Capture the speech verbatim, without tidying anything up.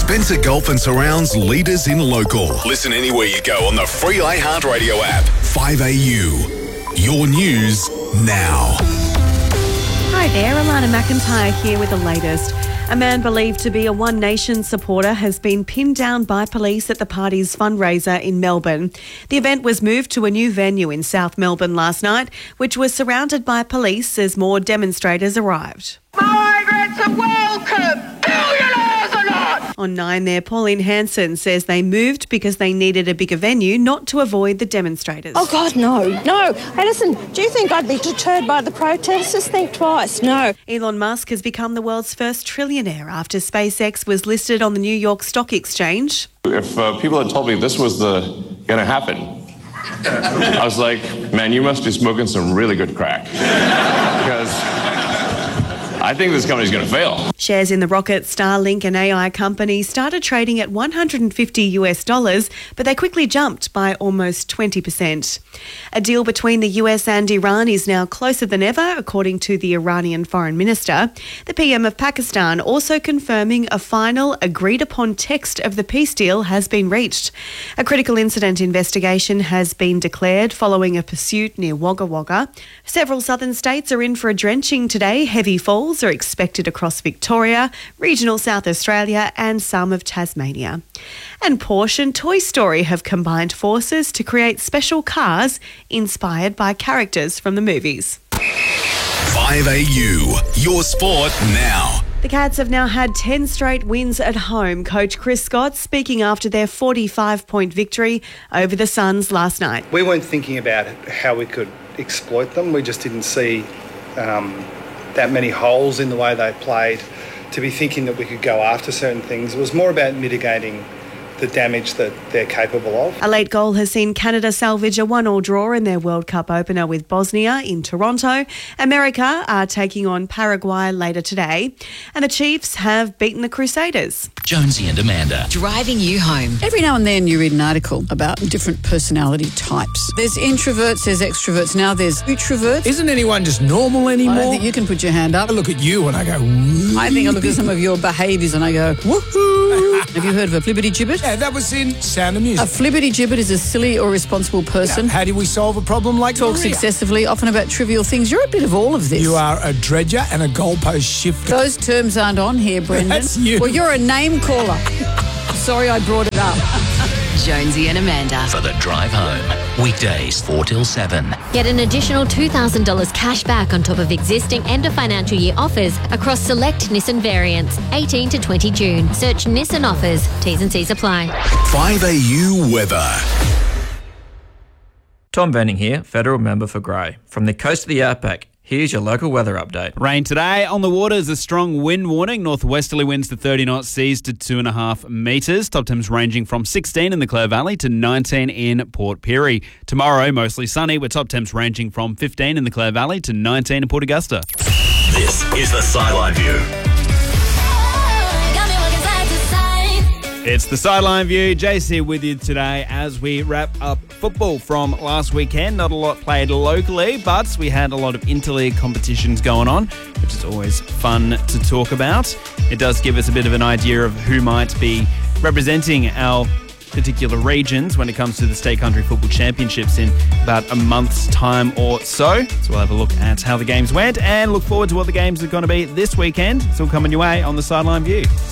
Spencer Gulf and Surround's leaders in local. Listen anywhere you go on the free iHeartRadio app. five A U. Your news now. Hi there, Alana McIntyre here with the latest. A man believed to be a One Nation supporter has been pinned down by police at the party's fundraiser in Melbourne. The event was moved to a new venue in South Melbourne last night, which was surrounded by police as more demonstrators arrived. Migrants are welcome! Billionaires are not! On Nine there, Pauline Hanson says they moved because they needed a bigger venue, not to avoid the demonstrators. Oh, God, no. No. Hey, listen, do you think I'd be deterred by the protesters? Think twice. No. Elon Musk has become the world's first trillionaire after SpaceX was listed on the New York Stock Exchange. If uh, people had told me this was the going to happen, I was like, man, you must be smoking some really good crack. Because I think this company's going to fail. Shares in the rocket, Starlink and A I company started trading at one hundred fifty US dollars, but they quickly jumped by almost twenty percent. A deal between the U S and Iran is now closer than ever, according to the Iranian foreign minister. The P M of Pakistan also confirming a final agreed-upon text of the peace deal has been reached. A critical incident investigation has been declared following a pursuit near Wagga Wagga. Several southern states are in for a drenching today. Heavy falls are expected across Victoria, regional South Australia and some of Tasmania. And Porsche and Toy Story have combined forces to create special cars inspired by characters from the movies. five A U, your sport now. The Cats have now had ten straight wins at home. Coach Chris Scott speaking after their forty-five point victory over the Suns last night. We weren't thinking about how we could exploit them. We just didn't see um, that many holes in the way they played to be thinking that we could go after certain things. It was more about mitigating the damage that they're capable of. A late goal has seen Canada salvage a one-all draw in their World Cup opener with Bosnia in Toronto. America are taking on Paraguay later today. And the Chiefs have beaten the Crusaders. Jonesy and Amanda. Driving you home. Every now and then you read an article about different personality types. There's introverts, there's extroverts, now there's outroverts. Isn't anyone just normal anymore? I don't think you can put your hand up. I look at you and I go, woo. I think I look at some of your behaviours and I go, woohoo. Have you heard of a flibbity gibbet? Yeah, that was in Sound of Music. A flibbity gibbet is a silly or responsible person. Now, how do we solve a problem like Talks Maria? excessively, often about trivial things. You're a bit of all of this. You are a dredger and a goalpost shifter. Those terms aren't on here, Brendan. That's you. Well, you're a name caller. Sorry I brought it up. Jonesy and Amanda. For the drive home. Weekdays four till seven. Get an additional two thousand dollars cash back on top of existing end of financial year offers across select Nissan variants. eighteen to twenty June. Search Nissan offers. T's and C's apply. five A U weather. Tom Benning here, Federal Member for Grey. From the coast of the Outback, here's your local weather update. Rain today. On the waters, a strong wind warning. Northwesterly winds to thirty knots, seas to two point five metres. Top temps ranging from sixteen in the Clare Valley to nineteen in Port Pirie. Tomorrow, mostly sunny, with top temps ranging from fifteen in the Clare Valley to nineteen in Port Augusta. This is the Sideline View. It's the Sideline View. J C with you today as we wrap up football from last weekend. Not a lot played locally, but we had a lot of interleague competitions going on, which is always fun to talk about. It does give us a bit of an idea of who might be representing our particular regions when it comes to the State Country Football Championships in about a month's time or so. So we'll have a look at how the games went and look forward to what the games are going to be this weekend. It's all coming your way on the Sideline View.